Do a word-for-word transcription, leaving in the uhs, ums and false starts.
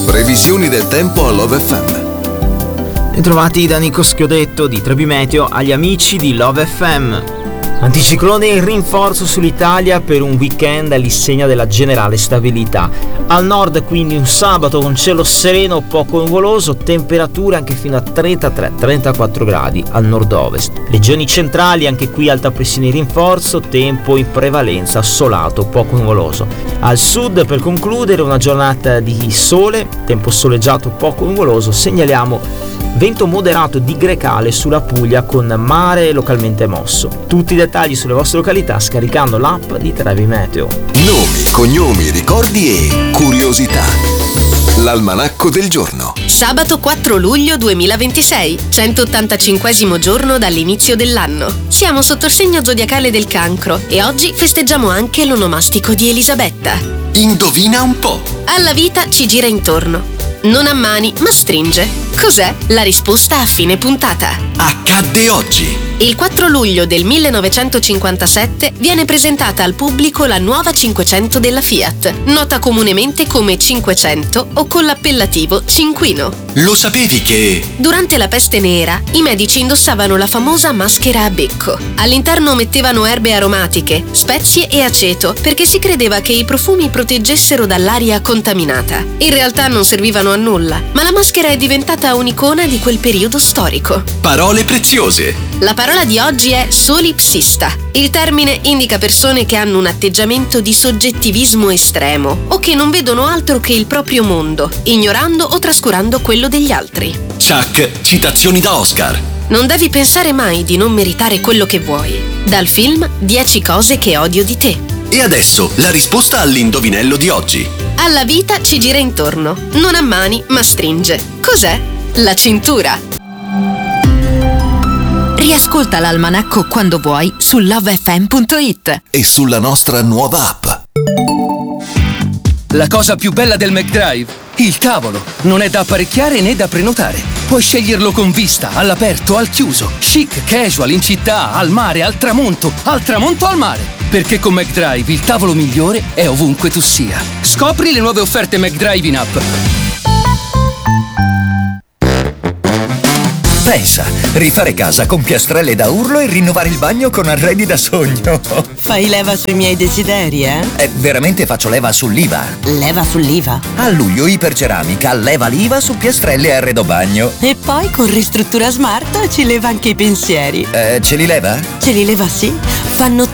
Previsioni del tempo a Love F M. Ritrovati da Nico Schiodetto di Trebi Meteo agli amici di Love F M. Anticiclone in rinforzo sull'Italia per un weekend all'insegna della generale stabilità. Al nord quindi un sabato con cielo sereno, poco nuvoloso, temperature anche fino a trentatré trentaquattro gradi al nord-ovest. Regioni centrali anche qui alta pressione in rinforzo, tempo in prevalenza assolato, poco nuvoloso. Al sud per concludere una giornata di sole, tempo soleggiato, poco nuvoloso, segnaliamo vento moderato di Grecale sulla Puglia con mare localmente mosso. Tutti i dettagli sulle vostre località scaricando l'app di Trebi Meteo. Nomi, cognomi, ricordi e curiosità. L'almanacco del giorno. Sabato quattro luglio duemilaventisei, centottantacinquesimo giorno dall'inizio dell'anno. Siamo sotto il segno zodiacale del Cancro e oggi festeggiamo anche l'onomastico di Elisabetta. Indovina un po'. Alla vita ci gira intorno. Non ha mani, ma stringe. Cos'è? La risposta a fine puntata. Accadde oggi. Il quattro luglio del millenovecentocinquantasette viene presentata al pubblico la nuova cinquecento della Fiat, nota comunemente come cinquecento o con l'appellativo cinquino. Lo sapevi che... Durante la peste nera, i medici indossavano la famosa maschera a becco. All'interno mettevano erbe aromatiche, spezie e aceto, perché si credeva che i profumi proteggessero dall'aria contaminata. In realtà non servivano a nulla, ma la maschera è diventata un'icona di quel periodo storico. Parole preziose. La parola di oggi è solipsista. Il termine indica persone che hanno un atteggiamento di soggettivismo estremo o che non vedono altro che il proprio mondo, ignorando o trascurando quello degli altri. Chuck, citazioni da Oscar. Non devi pensare mai di non meritare quello che vuoi. Dal film dieci cose che odio di te. E adesso la risposta all'indovinello di oggi. Alla vita ci gira intorno. Non ha mani, ma stringe. Cos'è? La cintura. Riascolta l'almanacco quando vuoi su love f m punto it e sulla nostra nuova app. La cosa più bella del McDrive? Il tavolo. Non è da apparecchiare né da prenotare. Puoi sceglierlo con vista, all'aperto, al chiuso, chic, casual, in città, al mare, al tramonto, al tramonto al mare. Perché con McDrive il tavolo migliore è ovunque tu sia. Scopri le nuove offerte McDrive in app. Pensa, rifare casa con piastrelle da urlo e rinnovare il bagno con arredi da sogno. Fai leva sui miei desideri, eh? Eh, veramente faccio leva sull'I V A. Leva sull'I V A? A luglio Iperceramica leva l'I V A su piastrelle e arredo bagno. E poi con Ristruttura Smart ci leva anche i pensieri. Eh, ce li leva? Ce li leva sì. Fanno